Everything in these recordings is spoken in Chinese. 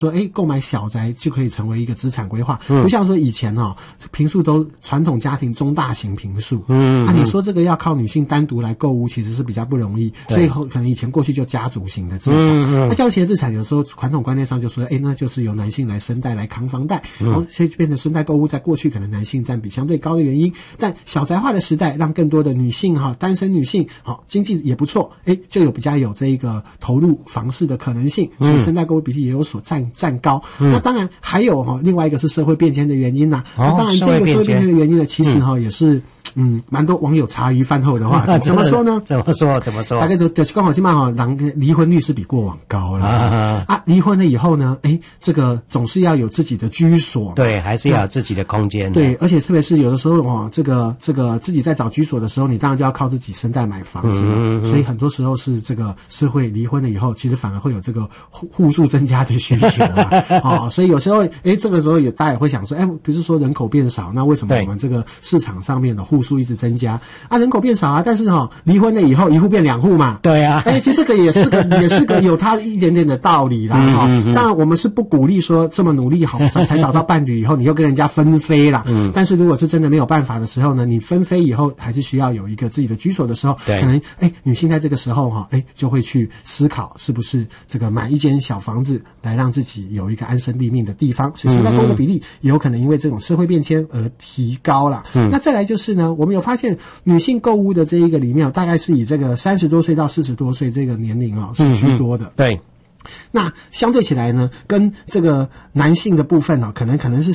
说购买小宅就可以成为一个资产规划，不像说以前坪数都传统家庭中大型坪数，你说这个要靠女性单独来购屋其实是比较不容易，所以可能以前过去就家族型的资产，那家族型的资产有时候传统观念上就说那就是由男性来生贷来扛房贷，然后所以就变成生贷购屋在过去可能男性占比相对高的原因，但小宅化的时代让更多的女性单身女性经济也不错，就比较有这一个投入房市的可能性，所以生贷购屋比例也有所占高。那当然还有另外一个是社会变迁的原因那当然这个社会变迁的原因呢，其实也是蛮多网友茶余饭后的话怎么说呢？ 怎么说？ 大概就是刚好起码人离婚率是比过往高了离婚了以后呢，这个总是要有自己的居所， 对，还是要有自己的空间， 对，而且特别是有的时候这个自己在找居所的时候，你当然就要靠自己生贷买房子了，所以很多时候是这个社会离婚了以后，其实反而会有这个户数增加的需求所以有时候这个时候大家也会想说比如说人口变少，那为什么我们这个市场上面的户数一直增加人口变少但是离婚了以后一户变两户嘛， 对啊， 其实这个也是个有它一点点的道理啦当然我们是不鼓励说这么努力好才找到伴侣以后你又跟人家分飞啦但是如果是真的没有办法的时候呢，你分飞以后还是需要有一个自己的居所的时候，可能女性在这个时候就会去思考是不是这个买一间小房子来让自己有一个安身立命的地方，所以生贷购屋的比例也有可能因为这种社会变迁而提高了那再来就是呢，我们有发现女性购屋的这一个里面大概是以这个30多岁到40多岁这个年龄是居多的对。 那相对起来呢，跟这个男性的部分可能是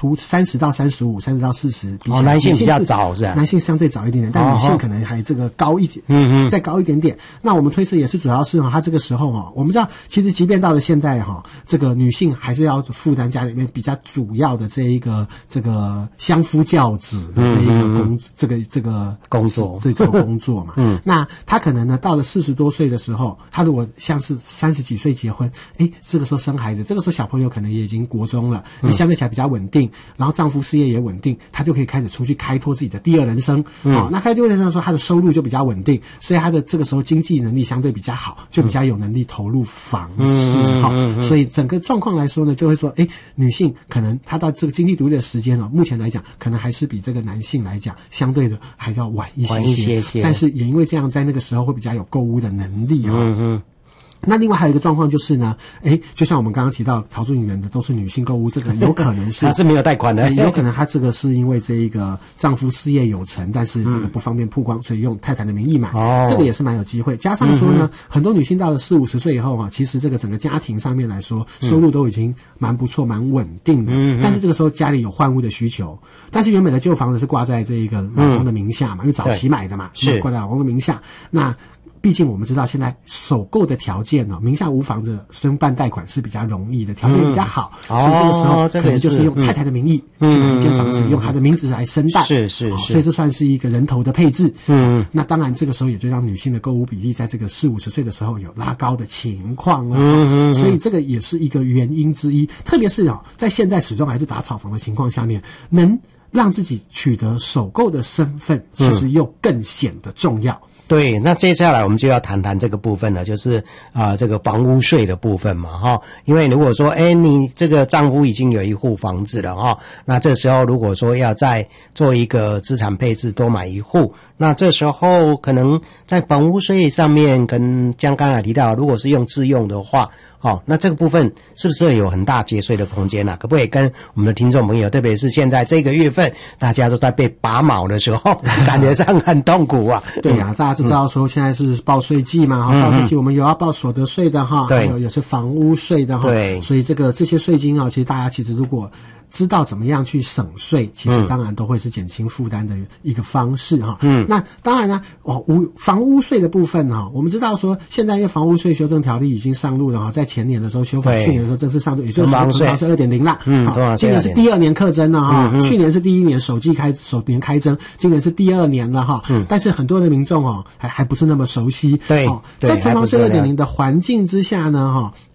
30到35、30到40比起来， 男性比较早是吧？ 男性相对早一点点，但女性可能还这个高一点，再高一点点。那我们推测也是主要是他这个时候我们知道其实即便到了现在这个女性还是要负担家里面比较主要的这个相夫教子的这个工作，对这个工作嘛。那她可能呢到了40多岁的时候，她如果像是30几岁结婚，这个时候生孩子，这个时候小朋友可能也已经国中了，相对起来比较稳定，然后丈夫事业也稳定，她就可以开始出去开拓自己的第二人生。那开拓第二人生的时候，她的收入就比较稳定，所以她的这个时候经济能力相对比较好，就比较有能力投入房市。所以整个状况来说呢，就会说，女性可能她到这个经济独立的时间目前来讲，可能还是比这个男性来讲相对的还要晚一些，但是也因为这样，在那个时候会比较有购屋的能力那另外还有一个状况就是呢，就像我们刚刚提到陶朱隐园的都是女性购屋，这个有可能是她是没有贷款的， 有可能她这个是因为这一个丈夫事业有成，但是这个不方便曝光，所以用太太的名义买，这个也是蛮有机会。加上说呢，很多女性到了40、50岁以后其实这个整个家庭上面来说，收入都已经蛮不错、蛮稳定的，但是这个时候家里有换屋的需求，但是原本的旧房子是挂在这一个老公的名下嘛，因为早期买的嘛，是挂在老公的名下，那毕竟我们知道现在首购的条件名下无房子申办贷款是比较容易的，条件比较好，所以这个时候可能就是用太太的名义去买一间房子，用她的名字来申贷， 是所以这算是一个人头的配置。那当然这个时候也就让女性的购屋比例在这个40、50岁的时候有拉高的情况了。所以这个也是一个原因之一，特别是在现在始终还是打炒房的情况下面，能让自己取得首购的身份，其实又更显得重要。 对，那接下来我们就要谈谈这个部分了，就是这个房屋税的部分嘛因为如果说你这个丈夫已经有一户房子了那这时候如果说要再做一个资产配置多买一户，那这时候可能在房屋税上面跟像刚才提到，如果是用自用的话那这个部分是不是有很大节税的空间可不可以跟我们的听众朋友，特别是现在这个月份大家都在被拔毛的时候感觉上很痛苦对大家就知道说现在是报税季嘛报税季我们有要报所得税的还有也是房屋税的对， 所以这些税金其实大家如果知道怎么样去省税，其实当然都会是减轻负担的一个方式那当然呢房屋税的部分我们知道说现在因为房屋税修正条例已经上路了在前年的时候修法，去年的时候正式上路，也就是说是 2.0 啦今年是第2年课征了去年是第1年首年开征，今年是第2年了但是很多的民众还不是那么熟悉对在囤房税 2.0 的环境之下呢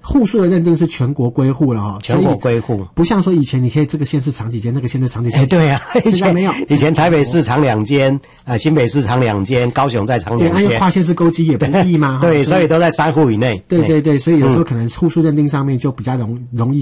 户数的认定是全国归户了哈， 全国归户， 不像说以前你可以这个县市藏几间，那个县市藏几间。 对啊， 现在没有。 以前台北市藏2间，新北市藏2间，高雄再藏2间。 对，因为跨县市勾稽也不易嘛。 对，所以都在3户以内。 对对对，所以有时候可能户数认定上面就比较容易